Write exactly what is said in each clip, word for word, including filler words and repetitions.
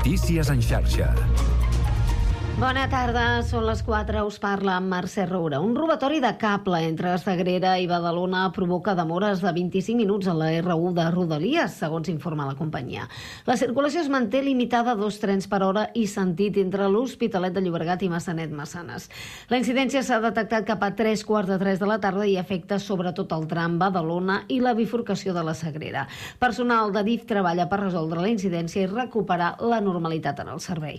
Notícies en xarxa. Bona tarda, són les quatre, us parla Mercè Roura. Un robatori de cable entre Sagrera i Badalona provoca demores de vint-i-cinc minuts a la erre u de Rodalies, segons informa la companyia. La circulació es manté limitada a dos trens per hora i sentit entre l'Hospitalet de Llobregat i Massanet-Massanes. La incidència s'ha detectat cap a tres quarts de tres de la tarda i afecta sobretot el tram Badalona i la bifurcació de la Sagrera. Personal de D I F treballa per resoldre la incidència i recuperar la normalitat en el servei.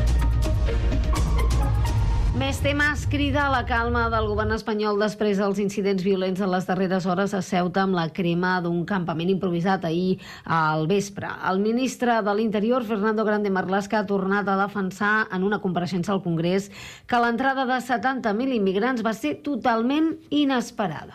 Més temes. Crida a la calma del govern espanyol després dels incidents violents de les darreres hores a Ceuta amb la crema d'un campament improvisat ahir al vespre. El ministre de l'Interior, Fernando Grande Marlaska, ha tornat a defensar en una compareixença al Congrés que l'entrada de setanta mil immigrants va ser totalment inesperada.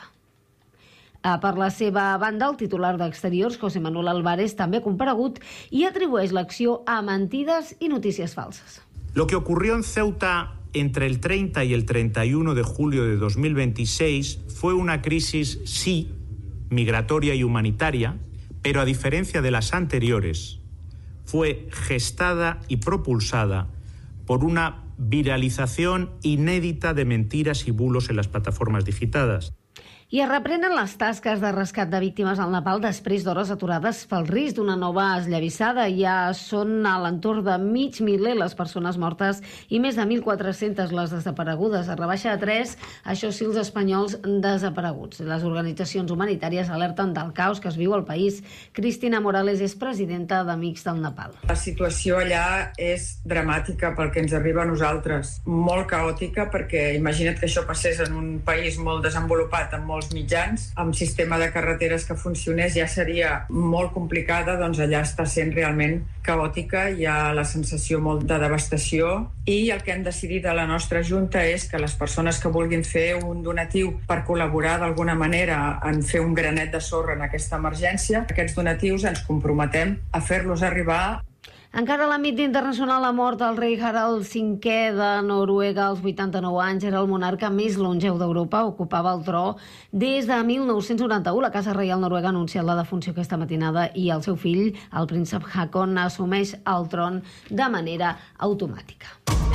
Per la seva banda, el titular d'Exteriors, José Manuel Álvarez, també ha comparegut i atribueix l'acció a mentides i notícies falses. Lo que ocurrió en Ceuta entre el treinta y el treinta y uno de julio de dos mil veintiséis fue una crisis, sí, migratoria y humanitaria, pero a diferencia de las anteriores, fue gestada y propulsada por una viralización inédita de mentiras y bulos en las plataformas digitales. I es reprenen les tasques de rescat de víctimes al Nepal després d'hores aturades pel risc d'una nova esllavissada. Ja són a l'entorn de mig miler les persones mortes i més de mil quatre-centes les desaparegudes. Es rebaixa a tres, això sí, els espanyols desapareguts. Les organitzacions humanitàries alerten del caos que es viu al país. Cristina Morales és presidenta d'Amics del Nepal. La situació allà és dramàtica pel que ens arriba a nosaltres. Molt caòtica, perquè imagina't que això passés en un país molt desenvolupat, amb molts mitjans, amb sistema de carreteres que funcionés ja seria molt complicada, doncs allà està sent realment caòtica, hi ha la sensació molt de devastació i el que hem decidit a la nostra Junta és que les persones que vulguin fer un donatiu per col·laborar d'alguna manera en fer un granet de sorra en aquesta emergència, aquests donatius ens comprometem a fer-los arribar. Encara a l'àmbit internacional, la mort del rei Harald cinquè de Noruega als vuitanta-nou anys. Era el monarca més longeu d'Europa, ocupava el tro des de mil nou-cents noranta-u. La Casa Reial Noruega ha anunciat la defunció aquesta matinada i el seu fill, el príncep Haakon, assumeix el tron de manera automàtica.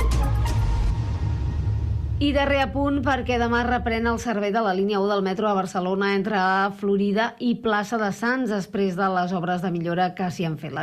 I darrer apunt, perquè demà reprèn el servei de la línia u del metro a Barcelona entre Florida i Plaça de Sants després de les obres de millora que s'hi han fet.